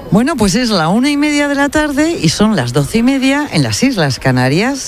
Bueno, pues es la 1:30 de la tarde y son las 12:30 en las Islas Canarias.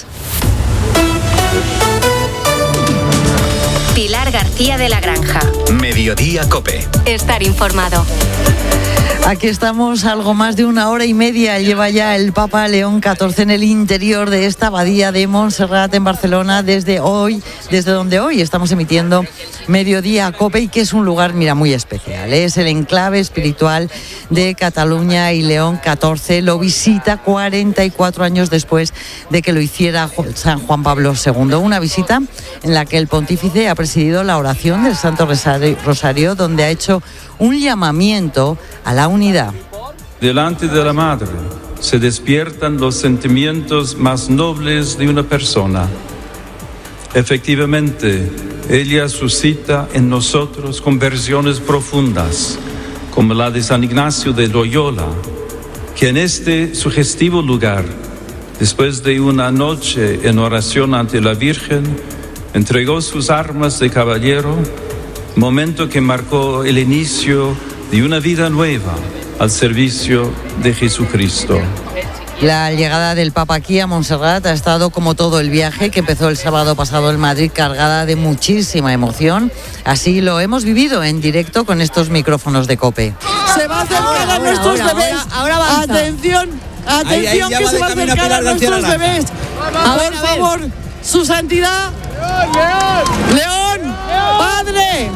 Pilar García de la Granja. Mediodía COPE. Estar informado. Aquí estamos, algo más de 1:30 lleva ya el Papa León XIV en el interior de esta abadía de Montserrat en Barcelona desde donde hoy estamos emitiendo Mediodía COPE, y que es un lugar, mira, muy especial. Es el enclave espiritual de Cataluña, y León XIV lo visita 44 años después de que lo hiciera San Juan Pablo II. Una visita en la que el pontífice ha presidido la oración del Santo Rosario, donde ha hecho un llamamiento a la unidad. Delante de la Madre se despiertan los sentimientos más nobles de una persona. Efectivamente, ella suscita en nosotros conversiones profundas, como la de San Ignacio de Loyola, que en este sugestivo lugar, después de una noche en oración ante la Virgen, entregó sus armas de caballero, momento que marcó el inicio de una vida nueva al servicio de Jesucristo. La llegada del Papa aquí a Montserrat ha estado, como todo el viaje que empezó el sábado pasado en Madrid, cargada de muchísima emoción. Así lo hemos vivido en directo con estos micrófonos de COPE. Se va a acercar a nuestros bebés. Ahora atención, atención, que se va a acercar a nuestros bebés. Por favor, su santidad. León, padre.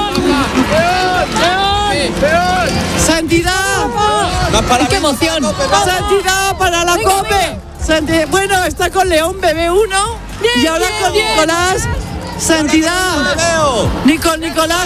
León. Santidad. ¡Qué emoción! Santidad para la COPE. Bueno, está con León, bebé 1. Y ahora con Nicolás. Santidad. Nicolás.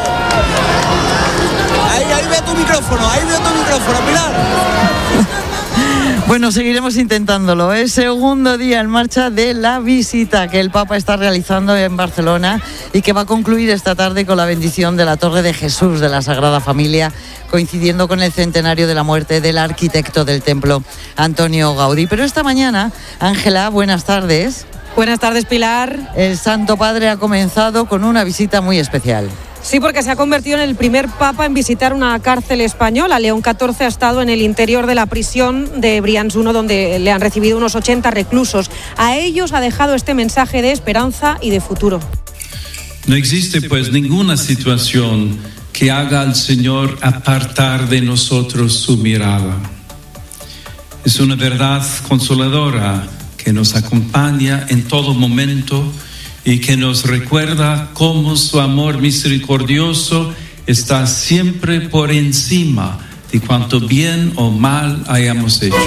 Ahí ve tu micrófono, Pilar. Bueno, seguiremos intentándolo. Es segundo día en marcha de la visita que el Papa está realizando en Barcelona y que va a concluir esta tarde con la bendición de la Torre de Jesús de la Sagrada Familia, coincidiendo con el centenario de la muerte del arquitecto del templo, Antonio Gaudí. Pero esta mañana, Ángela, buenas tardes. Buenas tardes, Pilar. El Santo Padre ha comenzado con una visita muy especial. Sí, porque se ha convertido en el primer papa en visitar una cárcel española. León XIV ha estado en el interior de la prisión de Brians 1, donde le han recibido unos 80 reclusos. A ellos ha dejado este mensaje de esperanza y de futuro. No existe pues ninguna situación que haga al Señor apartar de nosotros su mirada. Es una verdad consoladora que nos acompaña en todo momento y que nos recuerda cómo su amor misericordioso está siempre por encima de cuanto bien o mal hayamos hecho.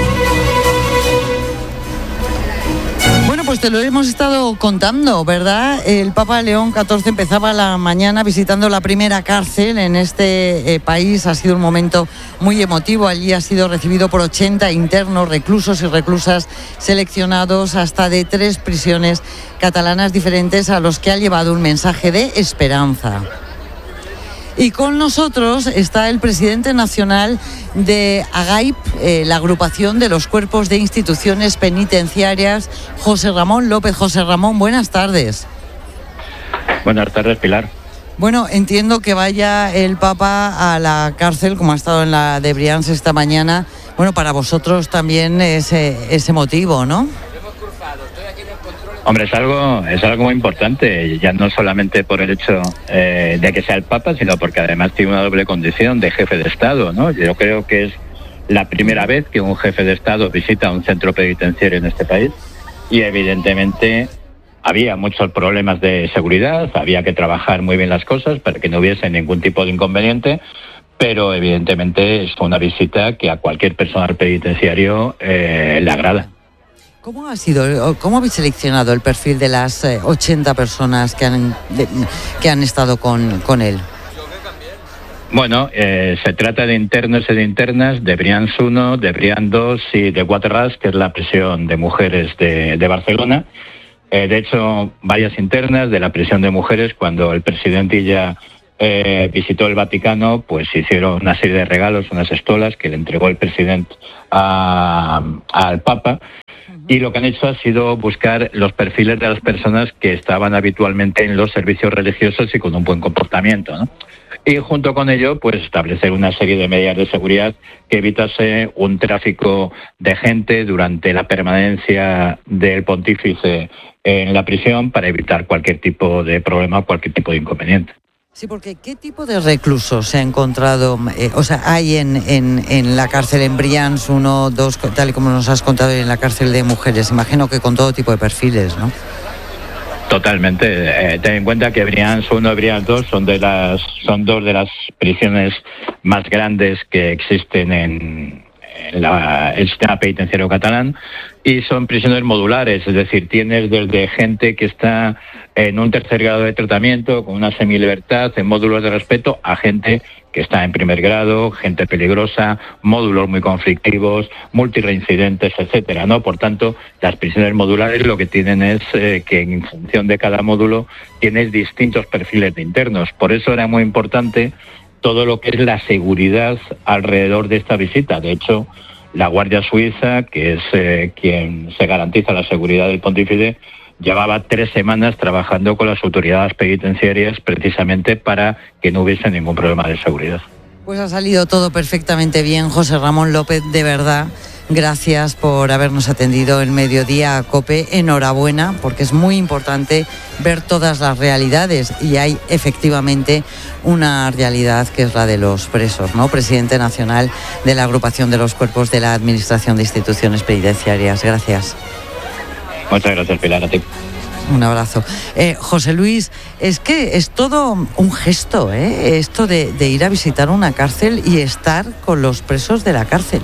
Bueno, pues te lo hemos estado contando, ¿verdad? El Papa León XIV empezaba la mañana visitando la primera cárcel en este país. Ha sido un momento muy emotivo. Allí ha sido recibido por 80 internos, reclusos y reclusas seleccionados hasta de 3 prisiones catalanas diferentes, a los que ha llevado un mensaje de esperanza. Y con nosotros está el presidente nacional de AGAIP, la agrupación de los cuerpos de instituciones penitenciarias, José Ramón López. José Ramón, buenas tardes. Buenas tardes, Pilar. Bueno, entiendo que vaya el Papa a la cárcel, como ha estado en la de Brians esta mañana. Bueno, para vosotros también es emotivo, ¿no? Hombre, es algo muy importante, ya no solamente por el hecho de que sea el Papa, sino porque además tiene una doble condición de jefe de Estado, ¿no? Yo creo que es la primera vez que un jefe de Estado visita un centro penitenciario en este país, y evidentemente había muchos problemas de seguridad, había que trabajar muy bien las cosas para que no hubiese ningún tipo de inconveniente, pero evidentemente es una visita que a cualquier personal penitenciario le agrada. ¿Cómo habéis seleccionado el perfil de las 80 personas que han estado con él? Bueno, se trata de internos y de internas de Brians 1, de Brians 2 y de Guaterras, que es la prisión de mujeres de Barcelona. De hecho, varias internas de la prisión de mujeres, cuando el presidente ya visitó el Vaticano, pues hicieron una serie de regalos, unas estolas que le entregó el presidente al Papa. y lo que han hecho ha sido buscar los perfiles de las personas que estaban habitualmente en los servicios religiosos y con un buen comportamiento, ¿no? Y junto con ello, pues establecer una serie de medidas de seguridad que evitase un tráfico de gente durante la permanencia del pontífice en la prisión para evitar cualquier tipo de problema, cualquier tipo de inconveniente. Sí, porque ¿qué tipo de reclusos se ha encontrado? Hay en la cárcel en Brians 1, 2, tal y como nos has contado, en la cárcel de mujeres. Imagino que con todo tipo de perfiles, ¿no? Totalmente. Ten en cuenta que Brians 1 y Brians 2 son dos de las prisiones más grandes que existen en el sistema penitenciario catalán, y son prisiones modulares, es decir, tienes desde gente que está en un tercer grado de tratamiento con una semilibertad en módulos de respeto a gente que está en primer grado, gente peligrosa, módulos muy conflictivos, multireincidentes, etcétera, ¿no? Por tanto, las prisiones modulares lo que tienen es que en función de cada módulo tienes distintos perfiles de internos. Por eso era muy importante todo lo que es la seguridad alrededor de esta visita. De hecho, la Guardia Suiza, que es quien se garantiza la seguridad del pontífice, llevaba 3 semanas trabajando con las autoridades penitenciarias precisamente para que no hubiese ningún problema de seguridad. Pues ha salido todo perfectamente bien, José Ramón López, de verdad. Gracias por habernos atendido en Mediodía COPE. Enhorabuena, porque es muy importante ver todas las realidades, y hay efectivamente una realidad que es la de los presos, ¿no? Presidente nacional de la Agrupación de los Cuerpos de la Administración de Instituciones Penitenciarias. Gracias. Muchas gracias, Pilar, a ti. Un abrazo. José Luis, es que es todo un gesto, esto de ir a visitar una cárcel y estar con los presos de la cárcel.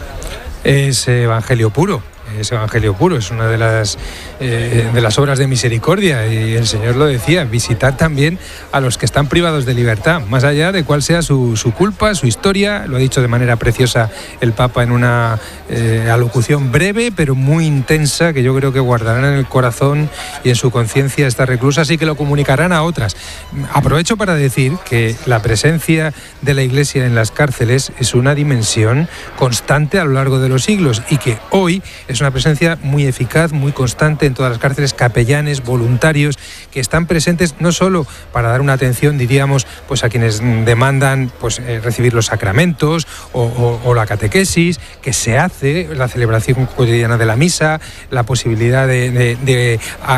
Es evangelio puro. Es una de las obras de misericordia, y el Señor lo decía, visitar también a los que están privados de libertad, más allá de cuál sea su culpa, su historia. Lo ha dicho de manera preciosa el Papa en una alocución breve pero muy intensa, que yo creo que guardarán en el corazón y en su conciencia estas reclusas, y que lo comunicarán a otras. Aprovecho para decir que la presencia de la Iglesia en las cárceles es una dimensión constante a lo largo de los siglos, y que hoy es una presencia muy eficaz, muy constante en todas las cárceles, capellanes, voluntarios, que están presentes no solo para dar una atención, diríamos, pues a quienes demandan pues recibir los sacramentos o la catequesis, que se hace, la celebración cotidiana de la misa, la posibilidad de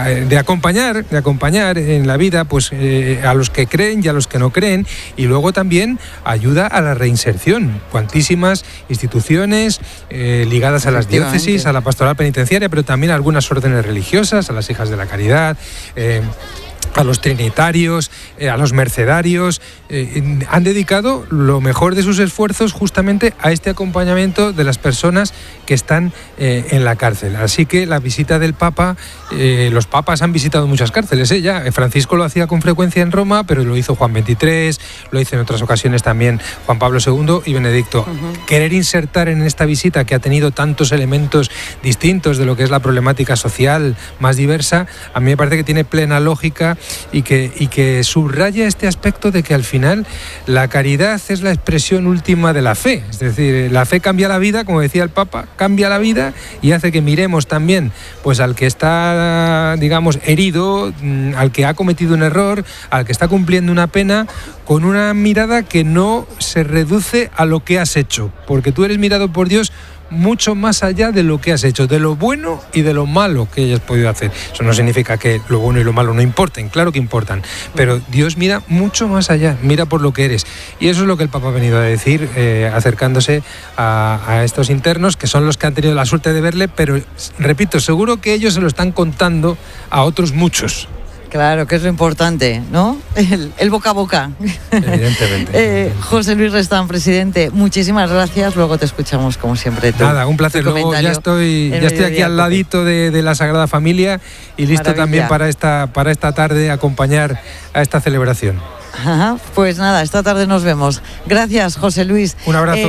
acompañar en la vida pues a los que creen y a los que no creen, y luego también ayuda a la reinserción. Cuantísimas instituciones ligadas a las diócesis, a la pastoral penitenciaria, pero también a algunas órdenes religiosas, a las Hijas de la Caridad, a los trinitarios, a los mercedarios, han dedicado lo mejor de sus esfuerzos justamente a este acompañamiento de las personas que están en la cárcel. Así que la visita del Papa, los papas han visitado muchas cárceles, ya. Francisco lo hacía con frecuencia en Roma, pero lo hizo Juan XXIII, lo hizo en otras ocasiones también Juan Pablo II y Benedicto. Querer insertar en esta visita, que ha tenido tantos elementos distintos de lo que es la problemática social más diversa, a mí me parece que tiene plena lógica, y que subraya este aspecto de que al final la caridad es la expresión última de la fe. Es decir, la fe cambia la vida, como decía el Papa, cambia la vida y hace que miremos también pues al que está, digamos, herido, al que ha cometido un error, al que está cumpliendo una pena, con una mirada que no se reduce a lo que has hecho, porque tú eres mirado por Dios mucho más allá de lo que has hecho, de lo bueno y de lo malo que hayas podido hacer. Eso no significa que lo bueno y lo malo no importen, claro que importan, pero Dios mira mucho más allá, mira por lo que eres, y eso es lo que el Papa ha venido a decir, acercándose a estos internos, que son los que han tenido la suerte de verle, pero repito, seguro que ellos se lo están contando a otros muchos. Claro, que es lo importante, ¿no? El boca a boca. Evidentemente. José Luis Restán, presidente, muchísimas gracias. Luego te escuchamos, como siempre. Nada, un placer. Luego ya estoy aquí al ladito de la Sagrada Familia y listo. Maravilla. También para esta tarde acompañar a esta celebración. Ajá, pues nada, esta tarde nos vemos. Gracias, José Luis. Un abrazo.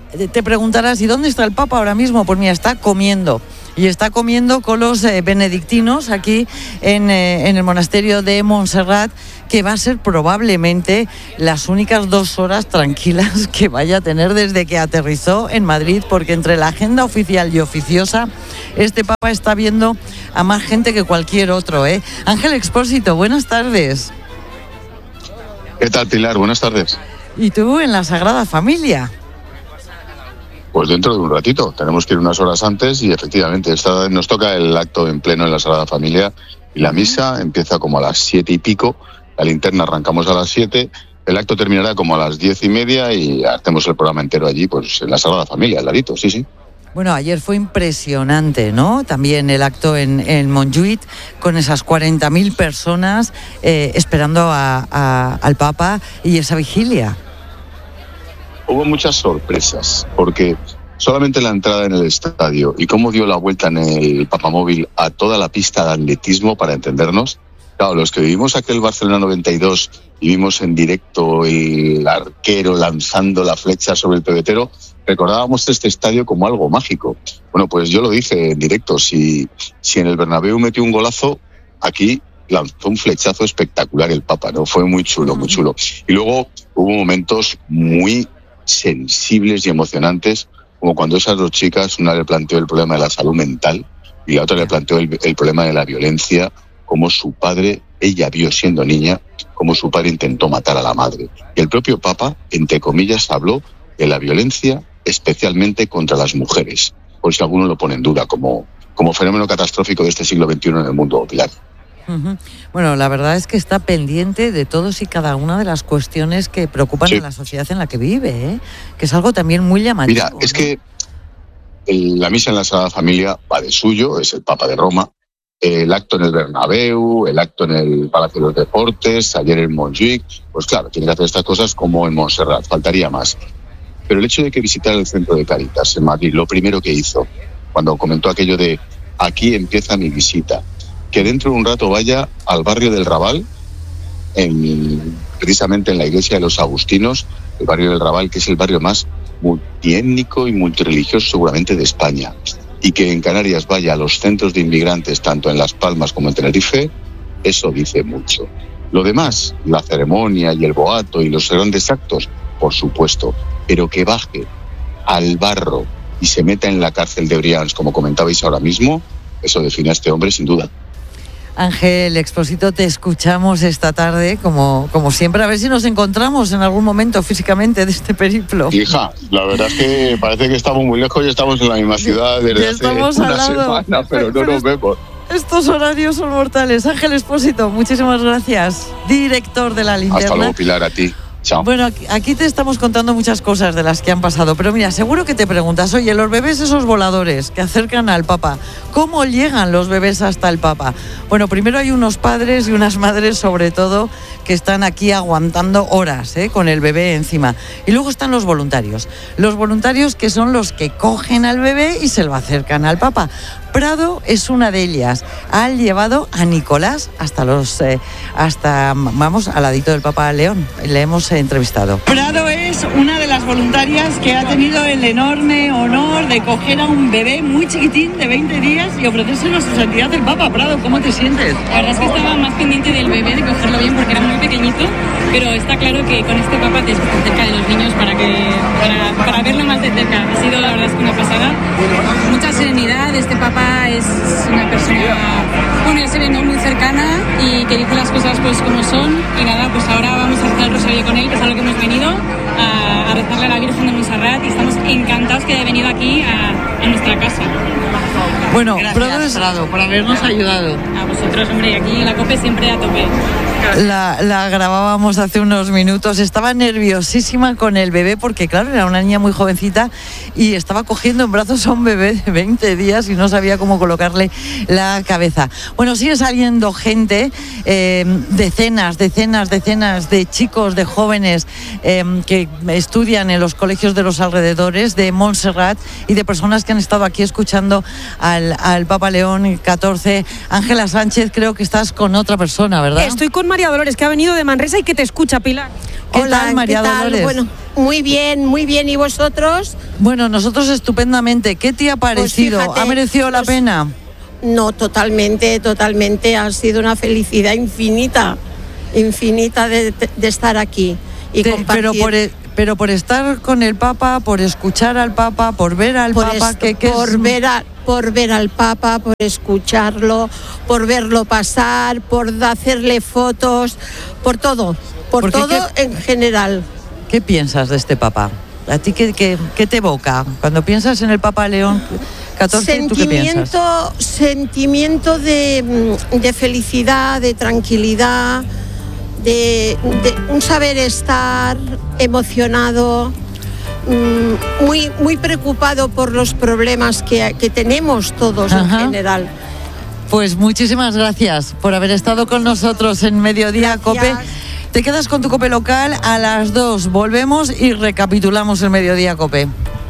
te preguntarás, ¿y dónde está el Papa ahora mismo? Pues mira, está comiendo. Y está comiendo con los benedictinos aquí en el monasterio de Montserrat, que va a ser probablemente las únicas 2 horas tranquilas que vaya a tener desde que aterrizó en Madrid, porque entre la agenda oficial y oficiosa, este Papa está viendo a más gente que cualquier otro, ¿eh? Ángel Expósito, buenas tardes. ¿Qué tal, Pilar? Buenas tardes. ¿Y tú en la Sagrada Familia? Pues dentro de un ratito, tenemos que ir unas horas antes y efectivamente nos toca el acto en pleno en la Sagrada Familia y la misa empieza como a las 7 y pico, la linterna arrancamos a las 7, el acto terminará como a las 10:30 y hacemos el programa entero allí, pues en la Sagrada Familia, al ladito, sí. Bueno, ayer fue impresionante, ¿no? También el acto en Montjuïc, con esas 40.000 personas esperando al Papa y esa vigilia. Hubo muchas sorpresas, porque solamente la entrada en el estadio y cómo dio la vuelta en el Papamóvil a toda la pista de atletismo, para entendernos. Claro, los que vivimos aquel Barcelona 92 y vimos en directo el arquero lanzando la flecha sobre el pebetero, recordábamos este estadio como algo mágico. Bueno, pues yo lo dije en directo, si en el Bernabéu metió un golazo, aquí lanzó un flechazo espectacular el Papa, ¿no? Fue muy chulo, muy chulo. Y luego hubo momentos muy sensibles y emocionantes, como cuando esas 2 chicas, una le planteó el problema de la salud mental y la otra le planteó el problema de la violencia, como su padre, ella vio siendo niña, como su padre intentó matar a la madre. Y el propio Papa, entre comillas, habló de la violencia, especialmente contra las mujeres, por si alguno lo pone en duda, como fenómeno catastrófico de este siglo XXI en el mundo, Pilar. Bueno, la verdad es que está pendiente de todos y cada una de las cuestiones que preocupan a la sociedad en la que vive, ¿eh? Que es algo también muy llamativo. Mira, es que la misa en la Sagrada Familia va de suyo, es el Papa de Roma, el acto en el Bernabéu, el acto en el Palacio de los Deportes, ayer en Montjuïc, pues claro, tiene que hacer estas cosas como en Montserrat, faltaría más. Pero el hecho de que visitara el centro de Cáritas en Madrid, lo primero que hizo, cuando comentó aquello de aquí empieza mi visita, que dentro de un rato vaya al barrio del Raval, precisamente en la iglesia de los Agustinos, el barrio del Raval, que es el barrio más multiétnico y multireligioso seguramente de España, y que en Canarias vaya a los centros de inmigrantes, tanto en Las Palmas como en Tenerife, eso dice mucho. Lo demás, la ceremonia y el boato y los grandes actos, por supuesto, pero que baje al barro y se meta en la cárcel de Brians, como comentabais ahora mismo, eso define a este hombre sin duda. Ángel Expósito, te escuchamos esta tarde, como siempre, a ver si nos encontramos en algún momento físicamente de este periplo. Hija, la verdad es que parece que estamos muy lejos y estamos en la misma ciudad desde hace una semana, pero no nos vemos. Estos horarios son mortales. Ángel Expósito, muchísimas gracias. Director de La Linterna. Hasta luego, Pilar, a ti. Chao. Bueno, aquí te estamos contando muchas cosas de las que han pasado, pero mira, seguro que te preguntas, oye, los bebés esos voladores que acercan al Papa, ¿cómo llegan los bebés hasta el Papa? Bueno, primero hay unos padres y unas madres, sobre todo, que están aquí aguantando horas, con el bebé encima. Y luego están los voluntarios que son los que cogen al bebé y se lo acercan al Papa. Prado es una de ellas. Ha llevado a Nicolás hasta vamos, al ladito del Papa León. Le hemos entrevistado. Prado es una de las voluntarias que ha tenido el enorme honor de coger a un bebé muy chiquitín de 20 días y ofrecérselo a su santidad el Papa. Prado, ¿cómo te sientes? La verdad es que estaba más pendiente del bebé, de cogerlo bien, porque era muy pequeñito, pero está claro que con este Papa te estás cerca de los niños para verlo más de cerca. Ha sido, la verdad es que una pasada. Mucha serenidad. Este Papa es una persona, bueno, se ve muy cercana y que dice las cosas pues como son. Y nada, pues ahora vamos a rezar el rosario con él, que es a lo que hemos venido, a rezarle a la Virgen de Montserrat, y estamos encantados que haya venido aquí a nuestra casa. Bueno, gracias, Prado, por habernos ayudado. A vosotros, hombre, aquí la COPE siempre a tope. La grabábamos hace unos minutos, estaba nerviosísima con el bebé porque claro, era una niña muy jovencita y estaba cogiendo en brazos a un bebé de 20 días y no sabía cómo colocarle la cabeza. Bueno, sigue saliendo gente, decenas de chicos, de jóvenes que estudian en los colegios de los alrededores de Montserrat y de personas que han estado aquí escuchando al Papa León XIV. Ángela Sánchez, creo que estás con otra persona, ¿verdad? Estoy con María Dolores, que ha venido de Manresa y que te escucha, Pilar. ¿Qué tal, María Dolores? Bueno, muy bien, ¿y vosotros? Bueno, nosotros estupendamente. ¿Qué te ha parecido? Pues fíjate, ¿Ha merecido la pena? No, totalmente. Ha sido una felicidad infinita de estar aquí y compartir. Pero por estar con el Papa, por escuchar al Papa, por ver al Papa, por ver al Papa, por escucharlo, por verlo pasar, por hacerle fotos, por todo en general. ¿Qué piensas de este Papa? ¿A ti qué te evoca? Cuando piensas en el Papa León XIV, ¿tú qué piensas? Sentimiento de felicidad, de tranquilidad, de un saber estar emocionado, muy preocupado por los problemas que tenemos todos en general. Pues muchísimas gracias por haber estado con nosotros en Mediodía Cope. Te quedas con tu Cope local, a las 2 volvemos y recapitulamos el Mediodía Cope.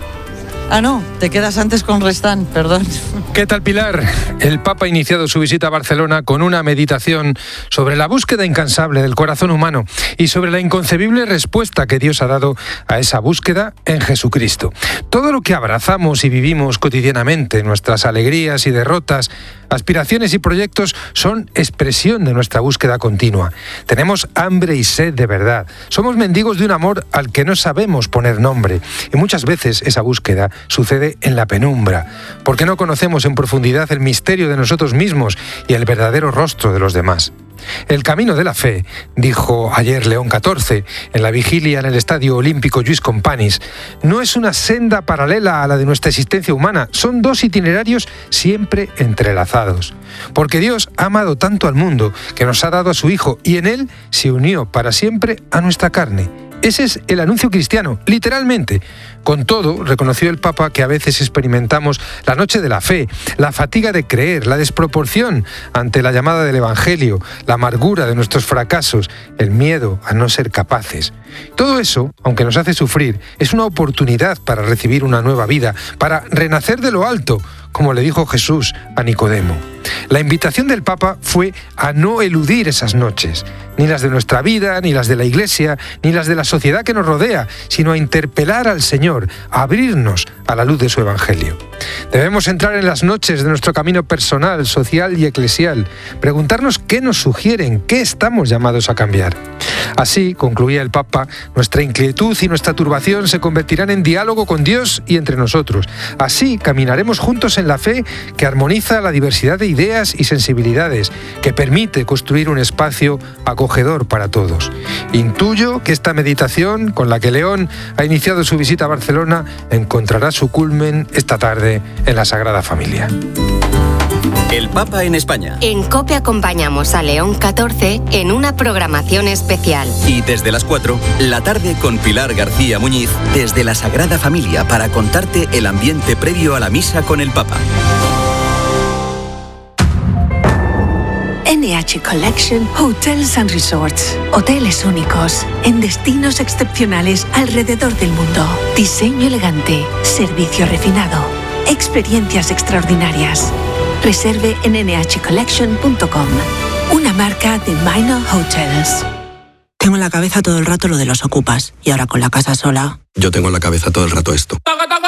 Ah, no, te quedas antes con Restán, perdón. ¿Qué tal, Pilar? El Papa ha iniciado su visita a Barcelona con una meditación sobre la búsqueda incansable del corazón humano y sobre la inconcebible respuesta que Dios ha dado a esa búsqueda en Jesucristo. Todo lo que abrazamos y vivimos cotidianamente, nuestras alegrías y derrotas, aspiraciones y proyectos, son expresión de nuestra búsqueda continua. Tenemos hambre y sed de verdad. Somos mendigos de un amor al que no sabemos poner nombre. Y muchas veces esa búsqueda sucede en la penumbra, porque no conocemos en profundidad el misterio de nosotros mismos y el verdadero rostro de los demás. El camino de la fe, dijo ayer León XIV en la vigilia en el Estadio Olímpico Lluís Companys, no es una senda paralela a la de nuestra existencia humana, son dos itinerarios siempre entrelazados. Porque Dios ha amado tanto al mundo que nos ha dado a su Hijo y en él se unió para siempre a nuestra carne. Ese es el anuncio cristiano, literalmente. Con todo, reconoció el Papa que a veces experimentamos la noche de la fe, la fatiga de creer, la desproporción ante la llamada del Evangelio, la amargura de nuestros fracasos, el miedo a no ser capaces. Todo eso, aunque nos hace sufrir, es una oportunidad para recibir una nueva vida, para renacer de lo alto, como le dijo Jesús a Nicodemo. La invitación del Papa fue a no eludir esas noches, ni las de nuestra vida, ni las de la Iglesia, ni las de la sociedad que nos rodea, sino a interpelar al Señor, a abrirnos a la luz de su Evangelio. Debemos entrar en las noches de nuestro camino personal, social y eclesial, preguntarnos qué nos sugieren, qué estamos llamados a cambiar. Así, concluía el Papa, nuestra inquietud y nuestra turbación se convertirán en diálogo con Dios y entre nosotros. Así caminaremos juntos en la fe que armoniza la diversidad de ideas y sensibilidades, que permite construir un espacio acogedor para todos. Intuyo que esta meditación, con la que León ha iniciado su visita a Barcelona, encontrará su culmen esta tarde en la Sagrada Familia. El Papa en España. En COPE acompañamos a León XIV en una programación especial. Y desde las 4, la tarde con Pilar García Muñiz, desde la Sagrada Familia, para contarte el ambiente previo a la misa con el Papa. NH Collection Hotels and Resorts. Hoteles únicos, en destinos excepcionales alrededor del mundo. Diseño elegante, servicio refinado, experiencias extraordinarias. Reserve en nhcollection.com. Una marca de Minor Hotels. Tengo en la cabeza todo el rato lo de los ocupas. Y ahora con la casa sola... Yo tengo en la cabeza todo el rato esto.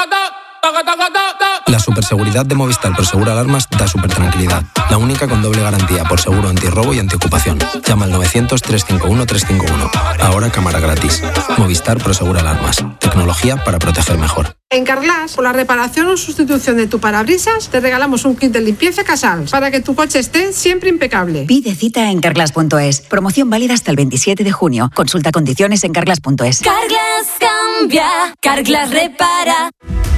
La superseguridad de Movistar Prosegura Alarmas da super tranquilidad. La única con doble garantía por seguro antirrobo y antiocupación. Llama al 900-351-351. Ahora cámara gratis. Movistar Prosegura Alarmas. Tecnología para proteger mejor. En Carglass, por la reparación o sustitución de tu parabrisas, te regalamos un kit de limpieza Casals para que tu coche esté siempre impecable. Pide cita en Carglass.es. Promoción válida hasta el 27 de junio. Consulta condiciones en Carglass.es. Carglass cambia, Carglass repara.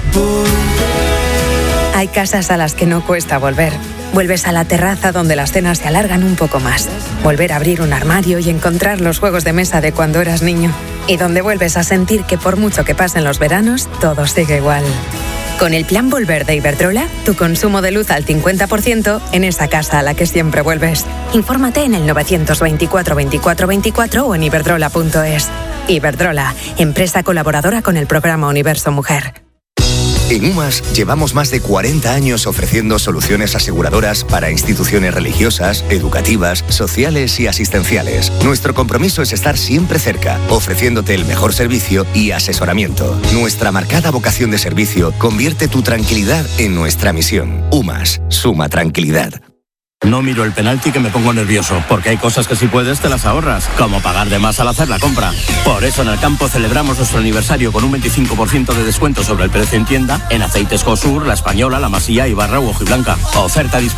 Hay casas a las que no cuesta volver. Vuelves a la terraza donde las cenas se alargan un poco más. Volver a abrir un armario y encontrar los juegos de mesa de cuando eras niño. Y donde vuelves a sentir que por mucho que pasen los veranos, todo sigue igual. Con el plan Volver de Iberdrola, tu consumo de luz al 50% en esa casa a la que siempre vuelves. Infórmate en el 924 24 24 o en iberdrola.es. Iberdrola, empresa colaboradora con el programa Universo Mujer. En UMAS llevamos más de 40 años ofreciendo soluciones aseguradoras para instituciones religiosas, educativas, sociales y asistenciales. Nuestro compromiso es estar siempre cerca, ofreciéndote el mejor servicio y asesoramiento. Nuestra marcada vocación de servicio convierte tu tranquilidad en nuestra misión. UMAS, suma tranquilidad. No miro el penalti que me pongo nervioso, porque hay cosas que si puedes te las ahorras, como pagar de más al hacer la compra. Por eso en el campo celebramos nuestro aniversario con un 25% de descuento sobre el precio en tienda en aceites Cosur, La Española, La Masía, Ibarra u Hojiblanca. Oferta disponible